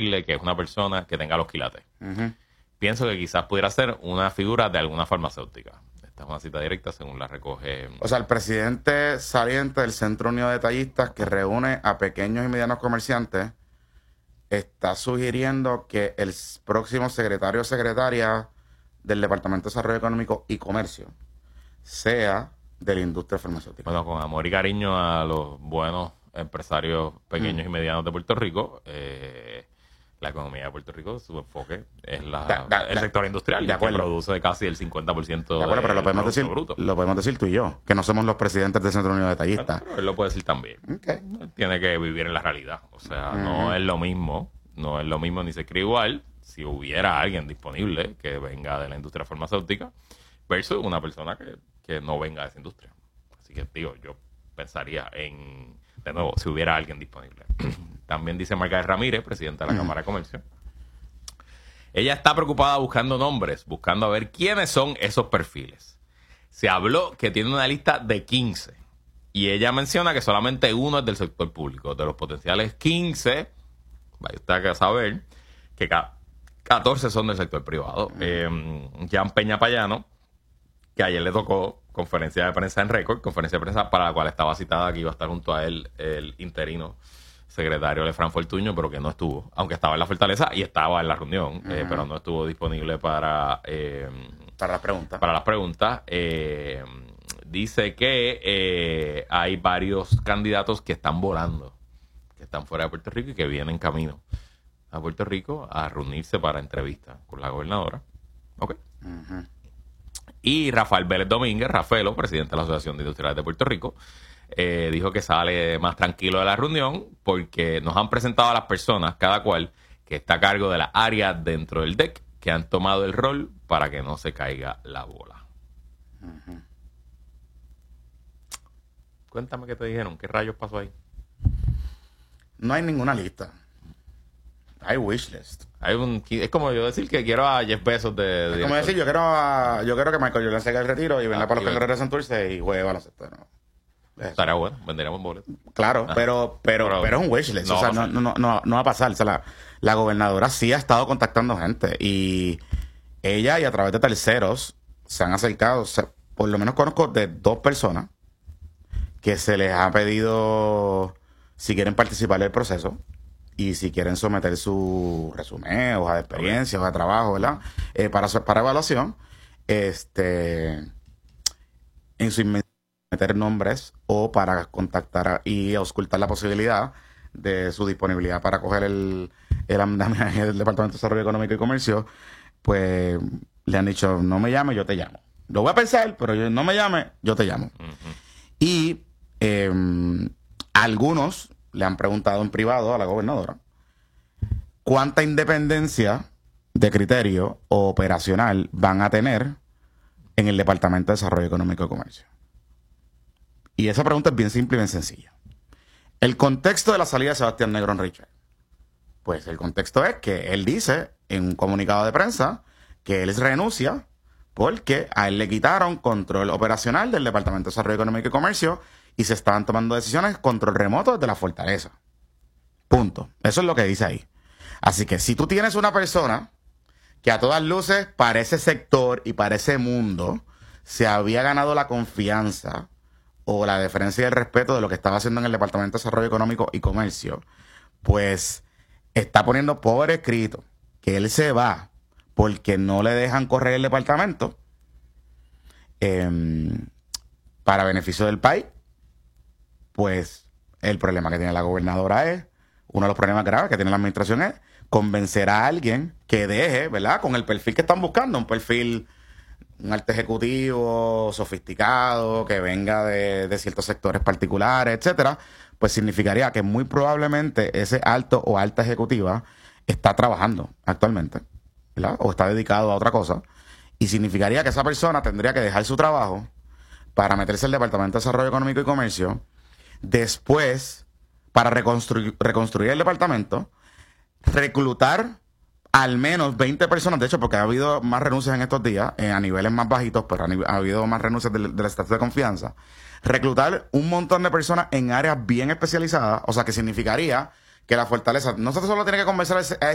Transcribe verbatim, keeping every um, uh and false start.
decirle que es una persona que tenga los quilates. Uh-huh. Pienso que quizás pudiera ser una figura de alguna farmacéutica. Esta es una cita directa según la recoge. O sea, el presidente saliente del Centro Unido de Detallistas, que reúne a pequeños y medianos comerciantes, está sugiriendo que el próximo secretario o secretaria del Departamento de Desarrollo Económico y Comercio sea de la industria farmacéutica. Bueno, con amor y cariño a los buenos empresarios pequeños mm. y medianos de Puerto Rico, eh, la economía de Puerto Rico, su enfoque es la, da, da, el da, sector industrial, que produce casi el cincuenta por ciento de acuerdo, pero lo podemos decir, bruto. Lo podemos decir tú y yo, que no somos los presidentes del Centro Unido de Detallistas. Pero él lo puede decir también. Okay. Tiene que vivir en la realidad. O sea, uh-huh. no es lo mismo, no es lo mismo ni se cree igual si hubiera alguien disponible que venga de la industria farmacéutica versus una persona que, que no venga de esa industria. Así que, digo, yo pensaría en, de nuevo, si hubiera alguien disponible. También dice Margaret Ramírez, presidenta de la uh-huh. Cámara de Comercio. Ella está preocupada buscando nombres, buscando a ver quiénes son esos perfiles. Se habló que tiene una lista de quince. Y ella menciona que solamente uno es del sector público. De los potenciales quince, vaya usted a saber que catorce son del sector privado. Uh-huh. Eh, Jan Peña Payano, que ayer le tocó conferencia de prensa en récord, conferencia de prensa para la cual estaba citada que iba a estar junto a él el interino secretario Lefranc Fortuño, pero que no estuvo, aunque estaba en la Fortaleza y estaba en la reunión, uh-huh. eh, pero no estuvo disponible para eh, para las preguntas. Para las preguntas. Eh, dice que eh, hay varios candidatos que están volando, que están fuera de Puerto Rico y que vienen camino a Puerto Rico a reunirse para entrevistas con la gobernadora. Ok. Uh-huh. Y Rafael Vélez Domínguez, Rafaelo, presidente de la Asociación de Industriales de Puerto Rico, eh, dijo que sale más tranquilo de la reunión porque nos han presentado a las personas, cada cual, que está a cargo de la área dentro del D E C, que han tomado el rol para que no se caiga la bola. Uh-huh. Cuéntame qué te dijeron, qué rayos pasó ahí. No hay ninguna lista. Hay wishlist. Hay un, es como yo decir que quiero a Jeff Bezos de... de es como decir, yo quiero a, yo quiero que Michael Jordan se haga el retiro y venga ah, para los Cangrejeros de Santurce y juegue baloncesto. No. Estaría bueno, venderíamos boletos. Claro, ah. pero, pero, pero, pero es un wishlist. No, o sea, no, no, no, no va a pasar. O sea, la, la gobernadora sí ha estado contactando gente y ella y a través de terceros se han acercado. O sea, por lo menos conozco de dos personas que se les ha pedido si quieren participar del proceso. Y si quieren someter su resumen, hoja de experiencia, hoja de trabajo, ¿verdad? Eh, para, para evaluación, este, en su inmensidad, meter nombres o para contactar y auscultar la posibilidad de su disponibilidad para coger el, el andamiaje del Departamento de Desarrollo Económico y Comercio, pues le han dicho, no me llame, yo te llamo. Lo voy a pensar, pero yo, no me llame, yo te llamo. Uh-huh. Y eh, algunos le han preguntado en privado a la gobernadora cuánta independencia de criterio o operacional van a tener en el Departamento de Desarrollo Económico y Comercio. Y esa pregunta es bien simple y bien sencilla. El contexto de la salida de Sebastián Negrón Richard. Pues el contexto es que él dice en un comunicado de prensa que él renuncia porque a él le quitaron control operacional del Departamento de Desarrollo Económico y Comercio y se estaban tomando decisiones control remoto desde la fortaleza. Punto. Eso es lo que dice ahí. Así que si tú tienes una persona que a todas luces para ese sector y para ese mundo se había ganado la confianza o la deferencia y el respeto de lo que estaba haciendo en el Departamento de Desarrollo Económico y Comercio, pues está poniendo por escrito que él se va porque no le dejan correr el departamento eh, para beneficio del país. Pues el problema que tiene la gobernadora es, uno de los problemas graves que tiene la administración es convencer a alguien que deje, ¿verdad? Con el perfil que están buscando, un perfil, un alto ejecutivo, sofisticado, que venga de, de ciertos sectores particulares, etcétera, pues significaría que muy probablemente ese alto o alta ejecutiva está trabajando actualmente, ¿verdad? O está dedicado a otra cosa, y significaría que esa persona tendría que dejar su trabajo para meterse al Departamento de Desarrollo Económico y Comercio. Después, para reconstruir, reconstruir el departamento, reclutar al menos veinte personas, de hecho, porque ha habido más renuncias en estos días, eh, a niveles más bajitos, pero ha, ha habido más renuncias del, del estatus de confianza, reclutar un montón de personas en áreas bien especializadas, o sea, que significaría que la fortaleza no solo tiene que convencer a ese, a